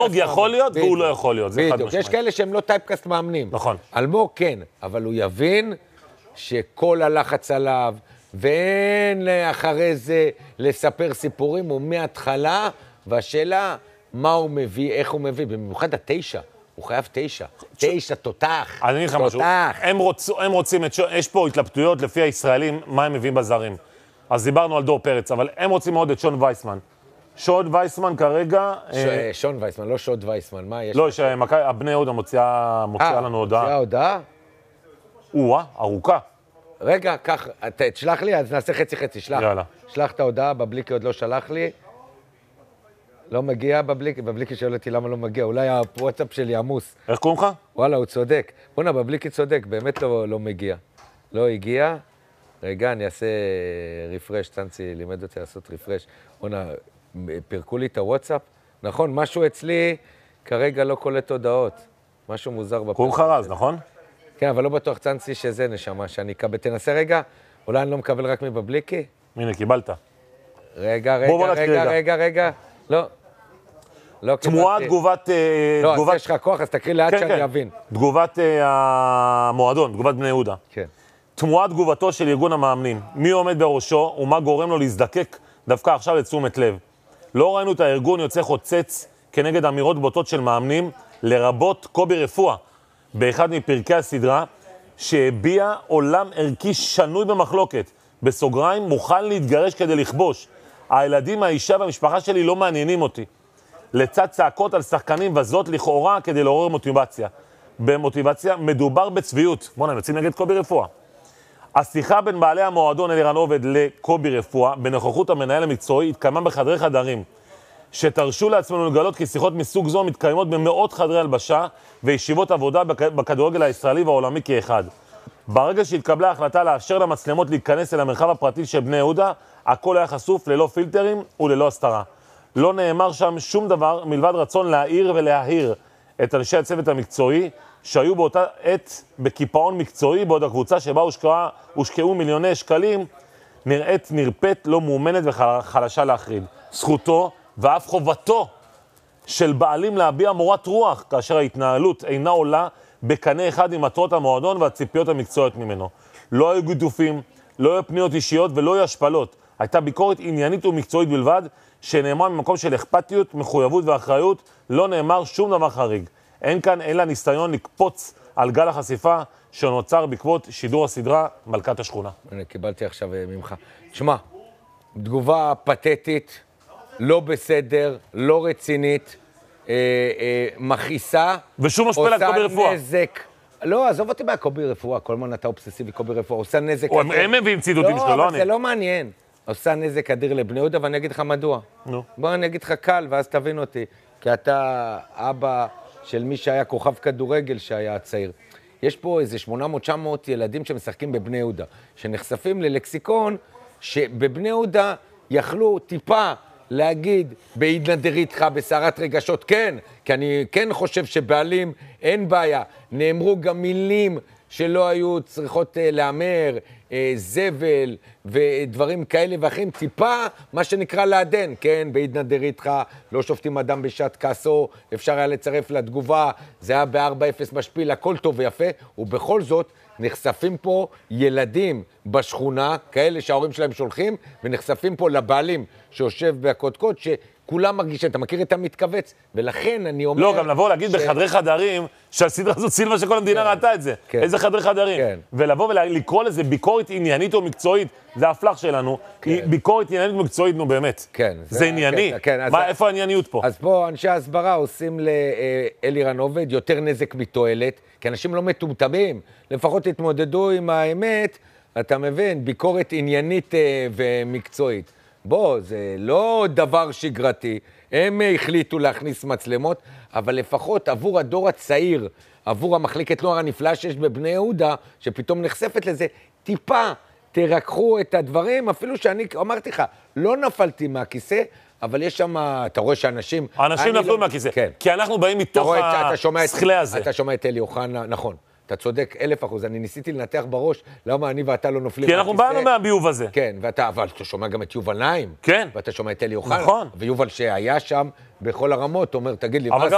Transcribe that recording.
יכול להיות והוא לא יכול להיות, זה חד משמעית. יש כאלה שהם לא טייפקאסט מאמנים. נכון. אלמוג כן, אבל הוא יבין שכל הלחץ עליו, ואין אחרי זה לספר סיפורים, הוא מההתחלה, והשאלה, מה הוא מביא, איך הוא מביא, במיוחד 9, הוא חייב 9, 9 תותח, אני אגיד לך משהו, הם רוצים, יש פה התלבטויות לפי הישראלים, מה הם מביאים בזרים. אז דיברנו על דור פרץ, אבל הם רוצים מאוד את שון וייסמן. שון וייסמן כרגע... שון וייסמן, לא שוד וייסמן, מה יש? לא, הבני יהודה מוציאה לנו הודעה. מוציאה הודעה? ארוכה. רגע, קח, תשלח לי, אז נעשה חצי, שלח. יאללה. שלח את ההודעה, בבליקי עוד לא שלח לי. לא מגיע בבליקי שואל אותי למה לא מגיע, אולי הוואטסאפ שלי עמוס. איך קוראים לך? וואלה, הוא צודק. בוא'נה, בבליקי צודק, באמת לא מגיע. לא הגיע. רגע, אני אעשה רפרש, צאנצי לימד אותי לעשות רפרש. בוא'נה, פרקו לי את הוואטסאפ. נכון, משהו אצלי כרגע לא קולט הודעות. משהו מוזר בפרק. קוראים לך רז, נכון? כן, אבל לא בטוח צאנצי שזה נשמה, שאני אקבל. תנסה רגע, אולי אני לא מקבל רק מבבליקי? הנה, קיבלת. רגע. לא. תמורת תגובת... לא, אז יש לך כוח, אז תקריא לאט שאני אבין. תגובת המועדון, תגובת בני יהודה. כן. תמורת תגובתו של ארגון המאמנים, מי עומד בראשו ומה גורם לו להזדקק דווקא עכשיו לתשומת לב. לא ראינו את הארגון יוצא חוצץ כנגד אמירות בוטות של מאמנים, לרבות קובי רפואה, באחד מפרקי הסדרה, שהביע עולם ערכי שנוי במחלוקת. בסוגריים, מוכן להתגרש כדי לכבוש. הילדים, האישה והמשפחה שלי לא מעניינים אותי. לצד צעקות על שחקנים וזאת לכאורה כדי לעורר מוטיבציה. במוטיבציה מדובר בצביעות. בואו נמצאים נגד קובי רפואה. השיחה בין בעלי המועדון אלירן עובד לקובי רפואה, בנוכחות המנהל המקצועי, התקיימה בחדרי חדרים, שתרשו לעצמנו לגלות כי שיחות מסוג זו מתקיימות במאות חדרי הלבשה וישיבות עבודה בכדורגל הישראלי והעולמי כאחד. ברגע שהתקבלה ההחלטה לאפשר למצלמות להיכנס אל המרחב הפרטי של בני יהודה, הכל היה חשוף ללא פילטרים וללא הסתרה. לא נאמר שם שום דבר מלבד רצון להעיר ולהעיר את אנשי הצוות המקצועי, שהיו באותה עת בקיפאון מקצועי, בעוד הקבוצה שבה הושקעו מיליוני שקלים, נראית נרפאת, לא מאומנת וחלשה להחריד. זכותו ואף חובתו של בעלים להביע מורת רוח, כאשר ההתנהלות אינה עולה בקנה אחד עם מטרות המועדון והציפיות המקצועיות ממנו. לא היו גידופים, לא היו פניות אישיות ולא היו השפלות. הייתה ביקורת עניינית ומקצועית בלבד, שנאמר ממקום של אכפתיות, מחויבות ואחריות, לא נאמר שום דבר חריג. אין כאן אלא ניסיון לקפוץ על גל החשיפה שנוצר בעקבות שידור הסדרה מלכת השכונה. אני קיבלתי עכשיו ממך. תשמע, תגובה פתטית, לא בסדר, לא רצינית, מכעיסה, ושום משפלה קובי רפואה. עושה נזק. לא, עזוב אותי קובי רפואה, כל מה אתה אובססיבי קובי רפואה, עושה נזק אדיר. הם מביאים צידודים שלו, לא אני. לא, אבל זה לא מעניין. עושה נזק אדיר לבני יהודה, ואני אגיד לך מדוע. בוא אני אגיד לך קל, ואז תבין אותי. כי אתה אבא של מי שהיה כוכב כדורגל שהיה צעיר. יש פה איזה 800-900 ילדים שמשחקים בבני יהודה, שנחשפים ללקסיקון שבבני יהודה יכלו טיפה להגיד בהתנדר איתך, בסערת רגשות, כן, כי אני כן חושב שבעלים אין בעיה. נאמרו גם מילים שלא היו צריכות לאמר, זבל ודברים כאלה ואחרים, טיפה מה שנקרא לעדן, כן, בהתנדר איתך, לא שופטים אדם בשעת כעסו, אפשר היה לצרף לתגובה, זה היה ב-4-0 משפיל, הכל טוב ויפה, ובכל זאת נחשפים פה ילדים בשכונה, כאלה שההורים שלהם שולחים, ונחשפים פה לבעלים שיושב בהקודקוד, כולם מרגישים, אתה מכיר את המתכווץ, ולכן אני אומר... לא, גם לבוא להגיד בחדרי חדרים, שהסדרה הזאת סילבה שכל המדינה ראתה את זה. איזה חדרי חדרים. ולבוא ולקרוא לזה ביקורת עניינית או מקצועית, זה הפלח שלנו. ביקורת עניינית ומקצועית, נו באמת. כן. זה ענייני. איפה הענייניות פה? אז פה אנשי ההסברה עושים לאלירן עובד יותר נזק מתועלת, כי אנשים לא מטומטמים. לפחות התמודדו עם האמת, אתה מבין, ביקורת עניינית ומקצועית. בוא, זה לא דבר שגרתי, הם החליטו להכניס מצלמות, אבל לפחות עבור הדור הצעיר, עבור המחלקת נוער הנפלאה שיש בבני יהודה, שפתאום נחשפת לזה, טיפה תרקחו את הדברים, אפילו שאני אמרתי לך, לא נפלתי מהכיסא, אבל יש שם, אתה רואה שאנשים... האנשים נפלו מהכיסא, כי אנחנו באים מתוך השכלה הזה. אתה שומע את אלי אוחנה, נכון. אתה צודק 1000%, אני ניסיתי לנתח בראש למה אני ואתה לא נופלים. כי אנחנו באנו מהביוב הזה. כן, אבל אתה שומע גם את יובל נעים. כן. ואתה שומע את אלי אוחנה. נכון. ויובל שהיה שם בכל הרמות, אומר, תגיד לי, אבל גם